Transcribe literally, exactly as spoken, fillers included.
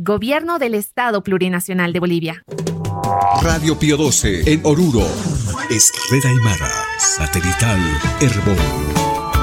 Gobierno del Estado Plurinacional de Bolivia. Radio Pío doce en Oruro. Es Red Aymara, satelital Herbol.